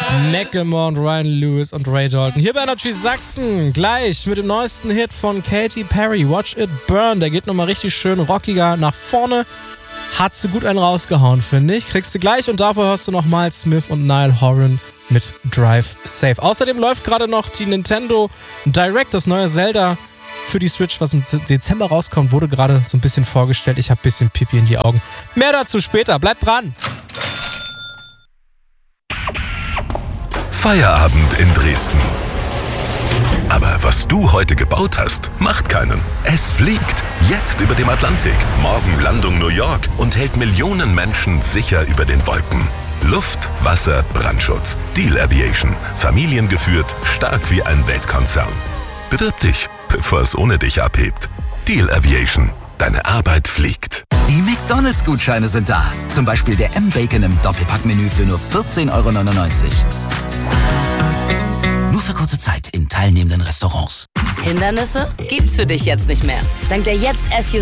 Macklemore und Ryan Lewis und Ray Dalton. Hier bei Energy Sachsen. Gleich mit dem neuesten Hit von Katy Perry. Watch It Burn. Der geht nochmal richtig schön rockiger nach vorne. Hat sie gut einen rausgehauen, finde ich. Kriegst du gleich und dafür hörst du noch Miles Smith und Niall Horan mit Drive Safe. Außerdem läuft gerade noch die Nintendo Direct, das neue Zelda für die Switch, was im Dezember rauskommt, wurde gerade so ein bisschen vorgestellt. Ich habe ein bisschen Pipi in die Augen. Mehr dazu später. Bleibt dran. Feierabend in Dresden. Aber was du heute gebaut hast, macht keinen. Es fliegt jetzt über dem Atlantik. Morgen Landung New York und hält Millionen Menschen sicher über den Wolken. Luft, Wasser, Brandschutz. Diehl Aviation. Familiengeführt, stark wie ein Weltkonzern. Bewirb dich, bevor es ohne dich abhebt. Diehl Aviation. Deine Arbeit fliegt. Die McDonalds-Gutscheine sind da. Zum Beispiel der M-Bacon im Doppelpackmenü für nur 14,99 €. Nur für kurze Zeit in teilnehmenden Restaurants. Hindernisse gibt's für dich jetzt nicht mehr. Dank der Jetzt SUV